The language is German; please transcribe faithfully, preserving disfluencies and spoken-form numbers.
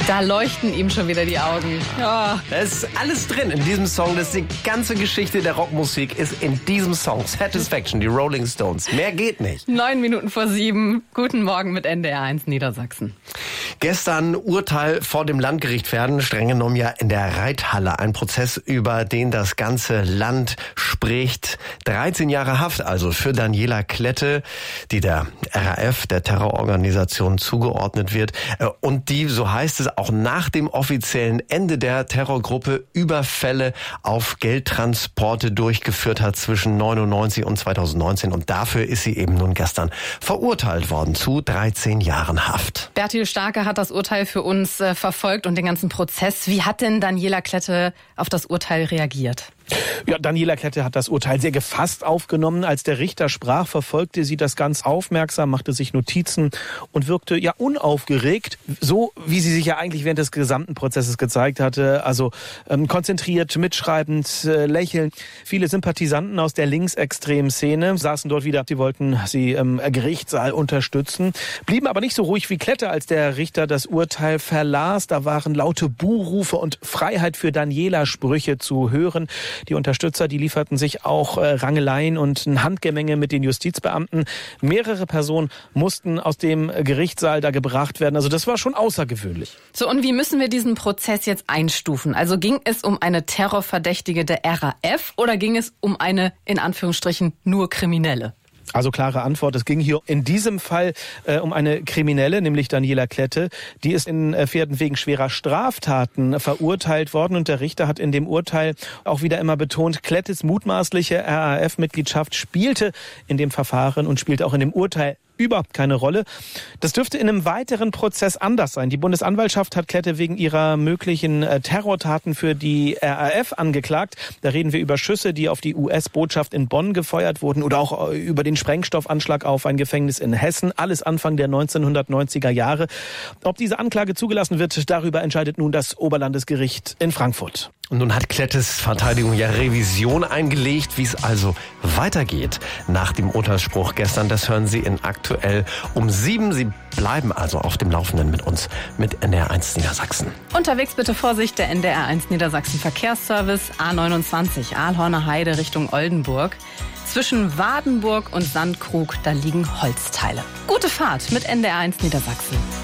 Da leuchten ihm schon wieder die Augen. Ja, da ist alles drin in diesem Song. Das ist die ganze Geschichte der Rockmusik ist in diesem Song. Satisfaction, die Rolling Stones. Mehr geht nicht. Neun Minuten vor sieben. Guten Morgen mit N D R eins Niedersachsen. Gestern Urteil vor dem Landgericht Verden, streng genommen ja in der Reithalle. Ein Prozess, über den das ganze Land spricht. dreizehn Jahre Haft also für Daniela Klette, die der R A F, der Terrororganisation, zugeordnet wird. Und die, so heißt es, auch nach dem offiziellen Ende der Terrorgruppe Überfälle auf Geldtransporte durchgeführt hat zwischen neunundneunzig und zweitausendneunzehn. Und dafür ist sie eben nun gestern verurteilt worden zu dreizehn Jahren Haft. Bertil Starke hat das Urteil für uns äh, verfolgt und den ganzen Prozess. Wie hat denn Daniela Klette auf das Urteil reagiert? Ja, Daniela Klette hat das Urteil sehr gefasst aufgenommen. Als der Richter sprach, verfolgte sie das ganz aufmerksam, machte sich Notizen und wirkte ja unaufgeregt, so wie sie sich ja eigentlich während des gesamten Prozesses gezeigt hatte. Also ähm, konzentriert, mitschreibend, äh, lächelnd. Viele Sympathisanten aus der linksextremen Szene saßen dort wieder. Sie wollten sie im Gerichtssaal unterstützen, blieben aber nicht so ruhig wie Klette, als der Richter das Urteil verlas. Da waren laute Buhrufe und Freiheit für Daniela-Sprüche zu hören. Die Unterstützer, die lieferten sich auch äh, Rangeleien und ein Handgemenge mit den Justizbeamten. Mehrere Personen mussten aus dem Gerichtssaal da gebracht werden. Also das war schon außergewöhnlich. So, und wie müssen wir diesen Prozess jetzt einstufen? Also ging es um eine Terrorverdächtige der R A F oder ging es um eine, in Anführungsstrichen, nur Kriminelle? Also klare Antwort, es ging hier in diesem Fall äh, um eine Kriminelle, nämlich Daniela Klette. Die ist in äh, Verden wegen schwerer Straftaten verurteilt worden und der Richter hat in dem Urteil auch wieder immer betont, Klettes mutmaßliche R A F-Mitgliedschaft spielte in dem Verfahren und spielt auch in dem Urteil überhaupt keine Rolle. Das dürfte in einem weiteren Prozess anders sein. Die Bundesanwaltschaft hat Klette wegen ihrer möglichen äh, Terrortaten für die R A F angeklagt. Da reden wir über Schüsse, die auf die U S-Botschaft in Bonn gefeuert wurden oder auch äh, über den Sprengstoffanschlag auf ein Gefängnis in Hessen. Alles Anfang der neunzehnhundertneunziger Jahre. Ob diese Anklage zugelassen wird, darüber entscheidet nun das Oberlandesgericht in Frankfurt. Und nun hat Klettes Verteidigung ja Revision eingelegt, wie es also weitergeht nach dem Urteilsspruch gestern. Das hören Sie in Aktuell um sieben. Sie bleiben also auf dem Laufenden mit uns, mit N D R eins Niedersachsen. Unterwegs bitte Vorsicht, der N D R eins Niedersachsen Verkehrsservice A neunundzwanzig, Aalhorner Heide Richtung Oldenburg. Zwischen Wadenburg und Sandkrug, da liegen Holzteile. Gute Fahrt mit N D R eins Niedersachsen.